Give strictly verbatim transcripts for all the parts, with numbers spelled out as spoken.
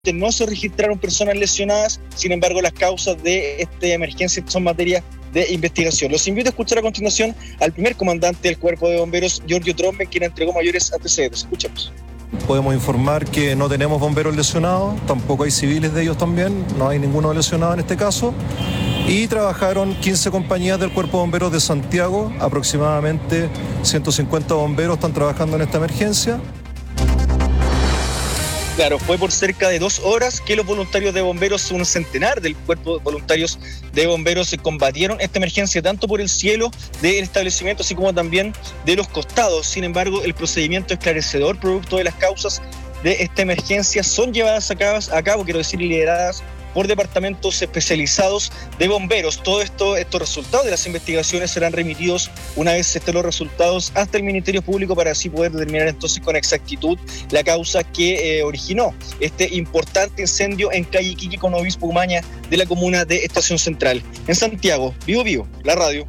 no se registraron personas lesionadas, sin embargo las causas de esta emergencia son materia de investigación. Los invito a escuchar a continuación al primer comandante del Cuerpo de Bomberos, Giorgio Trombe, quien entregó mayores antecedentes. Escuchemos. Podemos informar que no tenemos bomberos lesionados, tampoco hay civiles de ellos también, no hay ninguno lesionado en este caso. Y trabajaron quince compañías del Cuerpo de Bomberos de Santiago, aproximadamente ciento cincuenta bomberos están trabajando en esta emergencia. Claro, fue por cerca de dos horas que los voluntarios de bomberos, un centenar del cuerpo de voluntarios de bomberos, combatieron esta emergencia tanto por el cielo del establecimiento así como también de los costados. Sin embargo, el procedimiento esclarecedor producto de las causas de esta emergencia son llevadas a cabo, a cabo quiero decir, lideradas por departamentos especializados de bomberos. Todo esto, estos resultados de las investigaciones serán remitidos una vez estén los resultados hasta el Ministerio Público para así poder determinar entonces con exactitud la causa que eh, originó este importante incendio en calle Iquique con Obispo Umaña de la comuna de Estación Central. En Santiago, Vivo Vivo, la radio.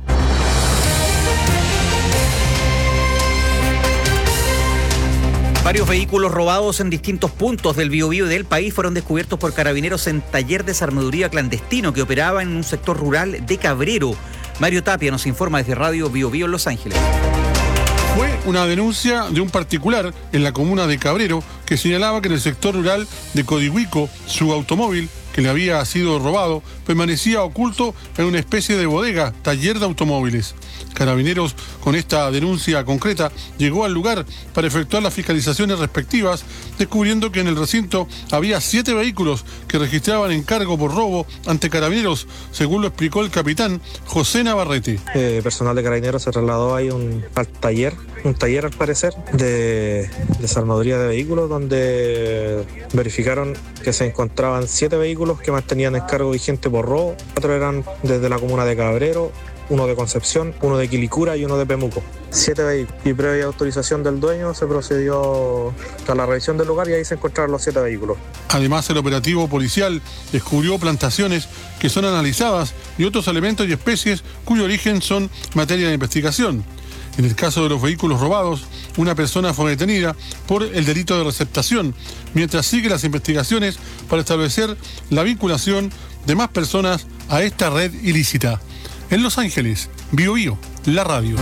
Varios vehículos robados en distintos puntos del Biobío y del país fueron descubiertos por carabineros en taller de desarmaduría clandestino que operaba en un sector rural de Cabrero. Mario Tapia nos informa desde Radio Biobío en Los Ángeles. Fue una denuncia de un particular en la comuna de Cabrero que señalaba que en el sector rural de Codihuico su automóvil, que le había sido robado, permanecía oculto en una especie de bodega, taller de automóviles. Carabineros, con esta denuncia concreta, llegó al lugar para efectuar las fiscalizaciones respectivas, descubriendo que en el recinto había siete vehículos que registraban encargo por robo ante Carabineros, según lo explicó el capitán José Navarrete. Eh, personal de Carabineros se trasladó ahí un, al taller, un taller al parecer, de desarmaduría de vehículos, donde verificaron que se encontraban siete vehículos que mantenían encargo vigente por robo. Cuatro eran desde la comuna de Cabrero, uno de Concepción, uno de Quilicura y uno de Pemuco. Siete vehículos. Y previa autorización del dueño se procedió a la revisión del lugar y ahí se encontraron los siete vehículos. Además, el operativo policial descubrió plantaciones que son analizadas y otros elementos y especies cuyo origen son materia de investigación. En el caso de los vehículos robados, una persona fue detenida por el delito de receptación, mientras sigue las investigaciones para establecer la vinculación de más personas a esta red ilícita. En Los Ángeles, Bio Bio, la radio.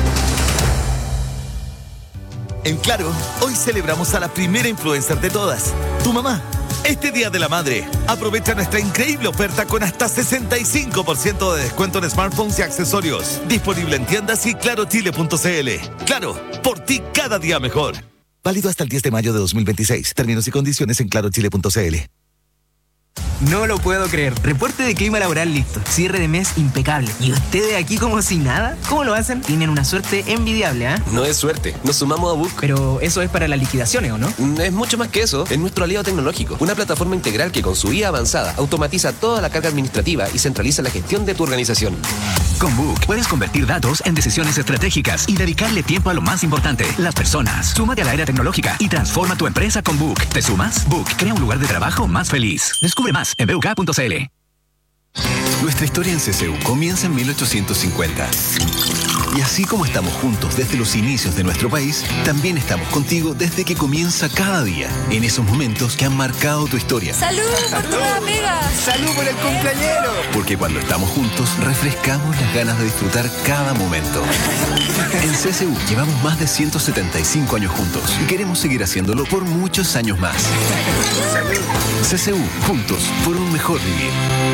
En Claro, hoy celebramos a la primera influencer de todas, tu mamá. Este Día de la Madre, aprovecha nuestra increíble oferta con hasta sesenta y cinco por ciento de descuento en smartphones y accesorios. Disponible en tiendas y claro chile punto c l. Claro, por ti cada día mejor. Válido hasta el diez de mayo de dos mil veintiséis. Términos y condiciones en claro chile punto c l. No lo puedo creer. Reporte de clima laboral listo. Cierre de mes impecable. ¿Y ustedes aquí como si nada? ¿Cómo lo hacen? Tienen una suerte envidiable, ¿ah? ¿eh? No es suerte. Nos sumamos a Book. Pero eso es para las liquidaciones, ¿o no? Es mucho más que eso. Es nuestro aliado tecnológico. Una plataforma integral que con su I A avanzada automatiza toda la carga administrativa y centraliza la gestión de tu organización. Con Book puedes convertir datos en decisiones estratégicas y dedicarle tiempo a lo más importante, las personas. Súmate a la era tecnológica y transforma tu empresa con Book. ¿Te sumas? Book crea un lugar de trabajo más feliz. Descubre más en b u k punto c l. Nuestra historia en C C U comienza en mil ochocientos cincuenta. Y así como estamos juntos desde los inicios de nuestro país, también estamos contigo desde que comienza cada día, en esos momentos que han marcado tu historia. ¡Salud por tu nueva pega! ¡Salud por el cumpleañero! Porque cuando estamos juntos, refrescamos las ganas de disfrutar cada momento. En C C U llevamos más de ciento setenta y cinco años juntos y queremos seguir haciéndolo por muchos años más. C C U, juntos por un mejor vivir.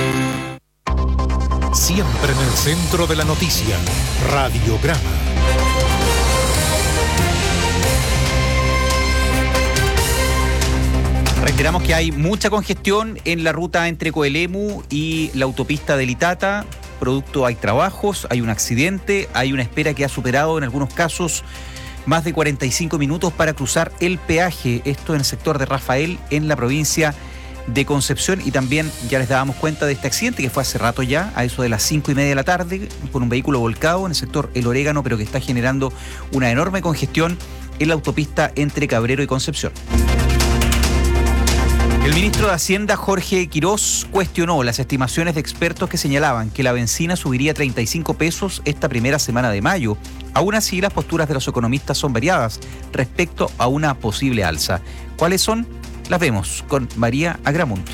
Siempre en el centro de la noticia, Radiograma. Reiteramos que hay mucha congestión en la ruta entre Coelemu y la autopista del Itata. Producto, hay trabajos, hay un accidente, hay una espera que ha superado en algunos casos más de cuarenta y cinco minutos para cruzar el peaje. Esto en el sector de Rafael, en la provincia de Concepción. Y también ya les dábamos cuenta de este accidente que fue hace rato ya, a eso de las cinco y media de la tarde, con un vehículo volcado en el sector El Orégano, pero que está generando una enorme congestión en la autopista entre Cabrero y Concepción. El ministro de Hacienda, Jorge Quirós, cuestionó las estimaciones de expertos que señalaban que la benzina subiría treinta y cinco pesos esta primera semana de mayo. Aún así, las posturas de los economistas son variadas respecto a una posible alza. ¿Cuáles son? las vemos con María Agramunt.